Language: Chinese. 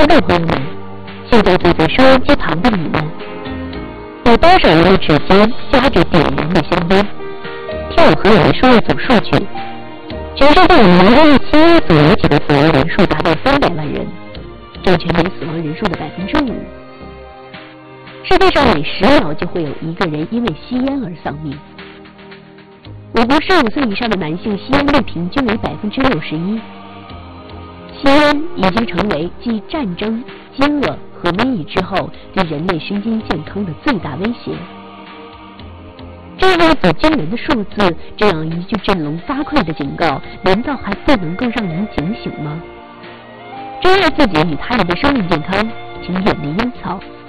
听众朋友们，现在坐在收音机旁的你们，有多少人的指尖夹着点燃的香烟？听我和你们说一组数据：全世界2017所引起的死亡人数达到300万人，占全年死亡人数的5%。世界上每10秒就会有一个人因为吸烟而丧命。我国15岁以上的男性吸烟率平均为61%。吸烟已经成为继战争、饥饿和瘟疫之后对人类身心健康的最大威胁。这样一组惊人的数字，这样一句振聋发聩的警告，难道还不能够让人警醒吗？珍爱自己与他人的生命健康，请远离烟草，